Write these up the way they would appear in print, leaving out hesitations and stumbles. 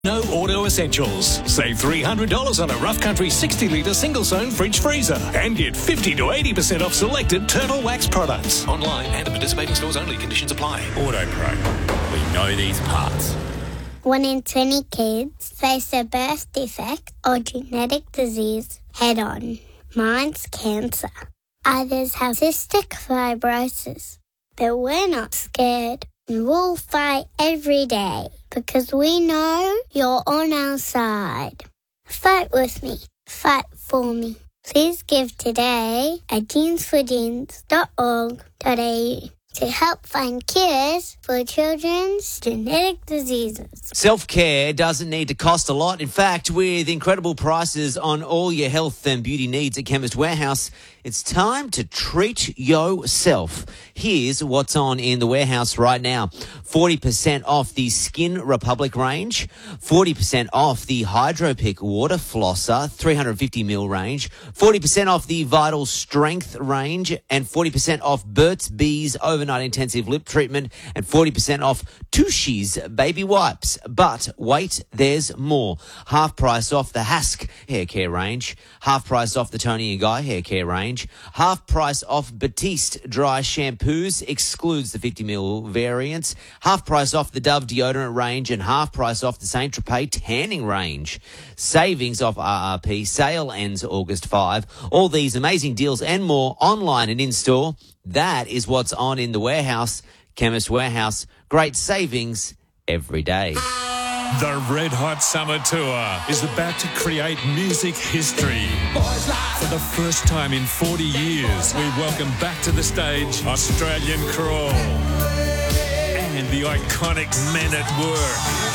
No Auto Essentials. Save $300 on a Rough Country 60-litre single-zone fridge freezer and get 50 to 80% off selected Turtle Wax products. Online and at participating stores only. Conditions apply. AutoPro. We know these parts. 1 in 20 kids face a birth defect or genetic disease head-on. Mine's cancer. Others have cystic fibrosis. But we're not scared. We'll fight every day because we know you're on our side. Fight with me. Fight for me. Please give today at jeansforjeans.org.au to help find cures for children's genetic diseases. Self-care doesn't need to cost a lot. In fact, with incredible prices on all your health and beauty needs at Chemist Warehouse, it's time to treat yourself. Here's what's on in the warehouse right now. 40% off the Skin Republic range, 40% off the Hydropick Water Flosser 350ml range, 40% off the Vital Strength range, and 40% off Burt's Bees Overnight Intensive Lip Treatment, and 40% off Tushy's Baby Wipes. But wait, there's more. Half price off the Hask Hair Care range, half price off the Tony & Guy Hair Care range, half price off Batiste Dry Shampoos, excludes the 50ml variants, half price off the Dove deodorant range, and half price off the Saint Tropez tanning range. Savings off RRP. Sale ends August 5. All these amazing deals and more online and in-store. That is what's on in the warehouse. Chemist Warehouse. Great savings every day. The Red Hot Summer Tour is about to create music history. For the first time in 40 years, we welcome back to the stage Australian Crawl and the iconic Men at Work.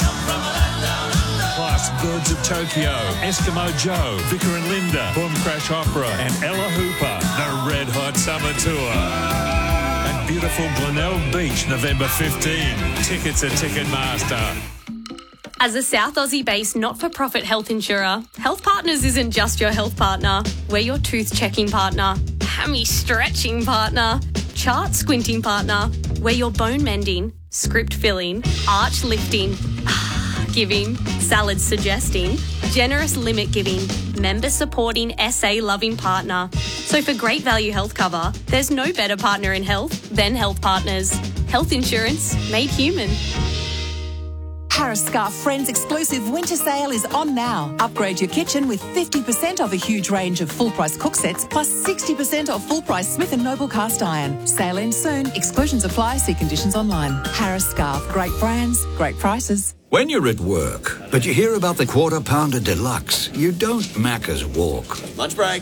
Plus Birds of Tokyo, Eskimo Joe, Vicar and Linda, Boom Crash Opera, and Ella Hooper. The Red Hot Summer Tour. At beautiful Glenelg Beach, November 15. Tickets at Ticketmaster. As a South Aussie-based not-for-profit health insurer, Health Partners isn't just your health partner. We're your tooth-checking partner, hammy-stretching partner, chart-squinting partner. We're your bone-mending, script-filling, arch-lifting, giving, salad-suggesting, generous limit-giving, member-supporting, SA-loving partner. So for great value health cover, there's no better partner in health than Health Partners. Health insurance made human. Harris Scarf Friends exclusive winter sale is on now. Upgrade your kitchen with 50% off a huge range of full-price cook sets, plus 60% off full-price Smith & Noble cast iron. Sale ends soon. Exclusions apply. See conditions online. Harris Scarf. Great brands, great prices. When you're at work, but you hear about the Quarter Pounder Deluxe, you don't Macca's walk. Lunch break.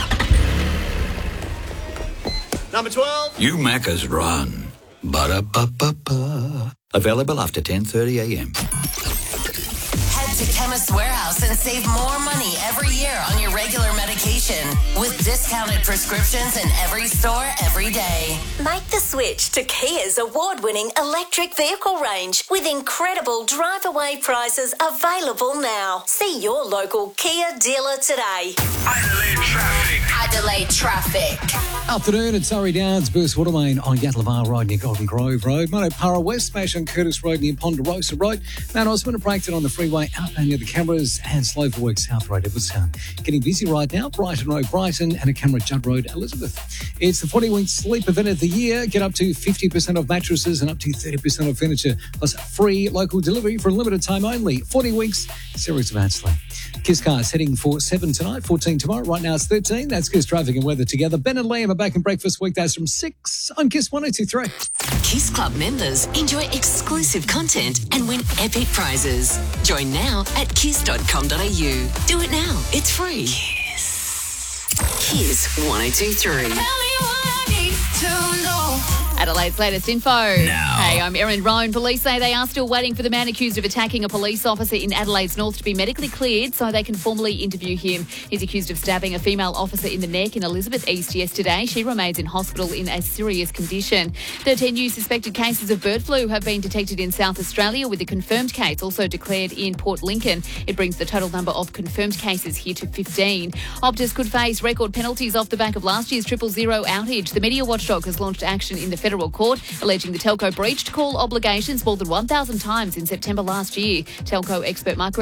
Number 12. You Macca's run. Ba-da-ba-ba-ba. Available after 10:30 a.m. Head to Chemist Warehouse and save more money every year on your regular medication with discounted prescriptions in every store every day. Make the switch to Kia's award-winning electric vehicle range with incredible drive-away prices available now. See your local Kia dealer today. Adelaide traffic. Afternoon at Surrey Downs, Bruce Watermain on Gatlavar Road near Golden Grove Road. Monopara West, Smash on Curtis Road near Ponderosa Road. Mount Osmond, a breakdown on the freeway outbound near the cameras, and slow for work South Road, Edwardstown. Getting busy right now, Brighton Road, Brighton, and a camera at Judd Road, Elizabeth. It's the 40-week sleep event of the year. Get up to 50% off mattresses and up to 30% off furniture, plus free local delivery for a limited time only. 40 weeks, series of ad sleep. Kiss Cars heading for 7 tonight, 14 tomorrow. Right now it's 13. That's Kiss Traffic and Weather together. Ben and Liam are back in breakfast weekdays from 6 on Kiss 102.3. Kiss Club members enjoy exclusive content and win epic prizes. Join now at kiss.com.au. Do it now. It's free. Kiss 102.3. Adelaide's latest info. Hey, I'm Erin Rowan. Police say they are still waiting for the man accused of attacking a police officer in Adelaide's North to be medically cleared so they can formally interview him. He's accused of stabbing a female officer in the neck in Elizabeth East yesterday. She remains in hospital in a serious condition. 13 new suspected cases of bird flu have been detected in South Australia, with a confirmed case also declared in Port Lincoln. It brings the total number of confirmed cases here to 15. Optus could face record penalties off the back of last year's 000 outage. The media watchdog has launched action in the federal court, alleging the telco breached call obligations more than 1,000 times in September last year. Telco expert Mark